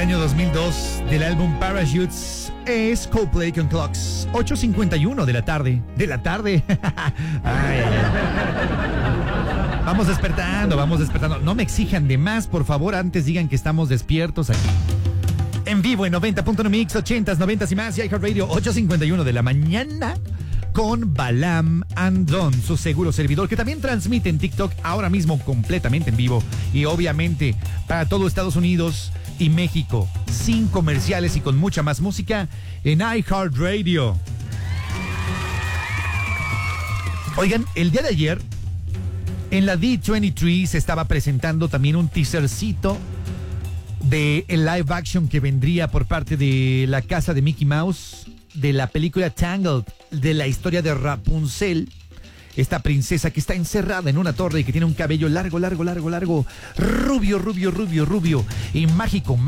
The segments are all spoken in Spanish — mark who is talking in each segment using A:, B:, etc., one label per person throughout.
A: año 2002 del álbum Parachutes es Coldplay con Clocks. 8:51 de la tarde. ¿De la tarde? Ay. Vamos despertando. No me exijan de más, por favor. Antes digan que estamos despiertos aquí. En vivo en 90.1 Mix, 80s, 90s y más. Y iHeartRadio, 8:51 de la mañana. Con Balam and Don, su seguro servidor, que también transmite en TikTok ahora mismo completamente en vivo. Y obviamente para todo Estados Unidos y México, sin comerciales y con mucha más música en iHeartRadio. Oigan, el día de ayer en la D23 se estaba presentando también un teasercito de el live action que vendría por parte de la casa de Mickey Mouse, de la película Tangled, de la historia de Rapunzel, esta princesa que está encerrada en una torre y que tiene un cabello largo, rubio y mágico.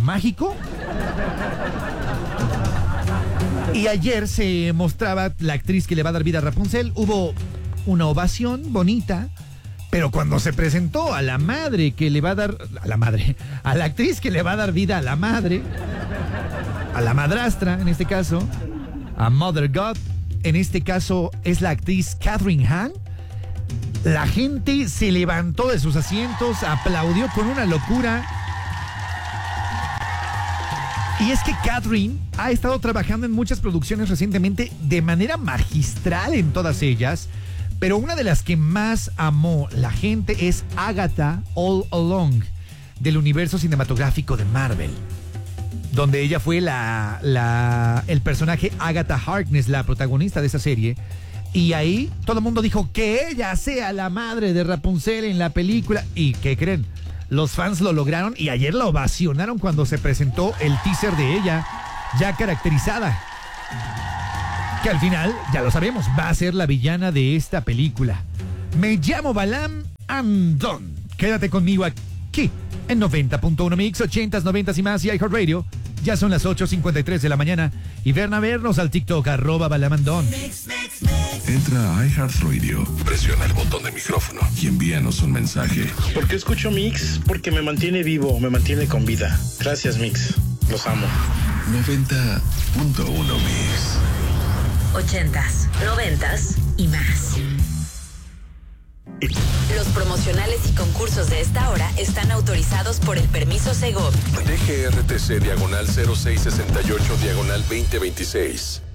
A: Y ayer se mostraba la actriz que le va a dar vida a Rapunzel. Hubo una ovación bonita, pero cuando se presentó a la madre que le va a dar, a la actriz que le va a dar vida a la madre, a la madrastra en este caso, a Mother God, en este caso es la actriz Catherine Hahn, la gente se levantó de sus asientos, aplaudió con una locura. Y es que Catherine ha estado trabajando en muchas producciones recientemente de manera magistral en todas ellas, pero una de las que más amó la gente es Agatha All Along, del universo cinematográfico de Marvel, donde ella fue el personaje Agatha Harkness, la protagonista de esa serie. Y ahí todo el mundo dijo que ella sea la madre de Rapunzel en la película. ¿Y qué creen? Los fans lo lograron y ayer la ovacionaron cuando se presentó el teaser de ella, ya caracterizada. Que al final, ya lo sabemos, va a ser la villana de esta película. Me llamo Balam and Don. Quédate conmigo aquí en 90.1 Mix, 80s, 90s y más y iHeartRadio. Ya son las 8:53 de la mañana y ven a vernos al TikTok, @balamandon.
B: Entra a iHeartRadio, presiona el botón de micrófono y envíanos un mensaje.
C: ¿Por qué escucho Mix? Porque me mantiene vivo, me mantiene con vida. Gracias, Mix. Los amo.
B: 90.1 Mix.
D: 80s, 90s y más. Los promocionales y concursos de esta hora están autorizados por el permiso Segov.
B: DGRTC /0668/2026.